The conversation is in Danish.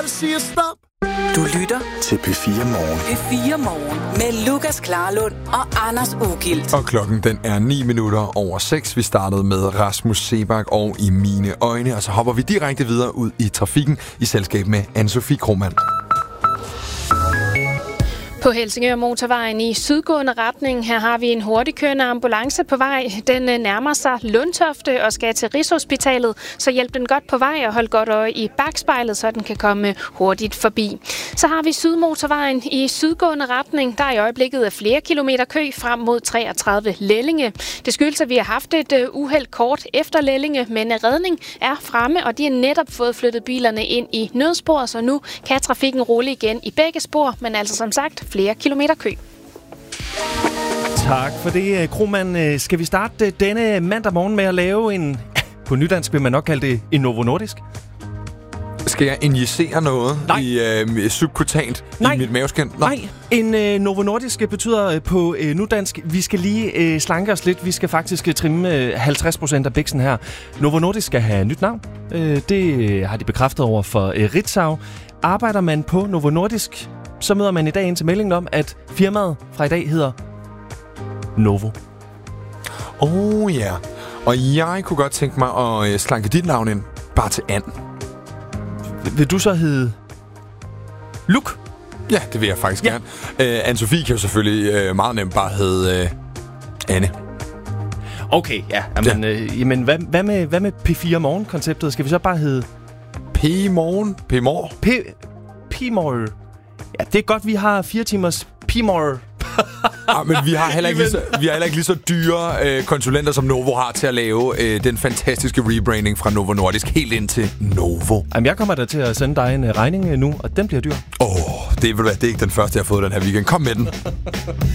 siger stop. Du lytter til P4 Morgen. P4 Morgen med Lukas Klarlund og Anders Ugilt. Og klokken den er 6:09. Vi startede med Rasmus Seebach og I mine øjne, og så hopper vi direkte videre ud i trafikken i selskab med Anne-Sophie Krohmann. På Helsingør Motorvejen i sydgående retning, her har vi en hurtigkørende ambulance på vej. Den nærmer sig Lundtofte og skal til Rigshospitalet, så hjælp den godt på vej og hold godt øje i bakspejlet, så den kan komme hurtigt forbi. Så har vi Sydmotorvejen i sydgående retning. Der er i øjeblikket af flere kilometer kø frem mod 33 Lellinge. Det skyldes, at vi har haft et uheld kort efter Lellinge, men redning er fremme, og de har netop fået flyttet bilerne ind i nødspor, så nu kan trafikken rulle igen i begge spor, men altså som sagt flere kilometer kø. Tak for det, Krohmann. Skal vi starte denne mandag morgen med at lave en, på nydansk vil man nok kalde det en Novo Nordisk? Skal jeg injicere noget i subkutant i mit maveskin? Nej, en Novo Nordisk betyder på nudansk, vi skal lige slanke os lidt. Vi skal faktisk trimme 50% af biksen her. Novo Nordisk skal have nyt navn. Det har de bekræftet over for Ritzau. Arbejder man på Novo Nordisk, så møder man i dag ind til meldingen om, at firmaet fra i dag hedder Novo. Ja. Og jeg kunne godt tænke mig at slanke dit navn ind, bare til Ann. Vil du så hedde Luke? Ja, det vil jeg faktisk gerne. Anne-Sophie kan jo selvfølgelig meget nemt bare hedde Anne. Okay, ja. Jamen, hvad med P4 Morgen-konceptet? Skal vi så bare hedde P-Morgen? P-Mor? P-Mor. Ja, det er godt, vi har 4 timers P-Mor. Men vi har heller ikke lige så dyre konsulenter, som Novo har til at lave den fantastiske rebranding fra Novo Nordisk helt ind til Novo. Jamen, jeg kommer da til at sende dig en regning nu, og den bliver dyr. Det er ikke den første, jeg har fået den her weekend. Kom med den.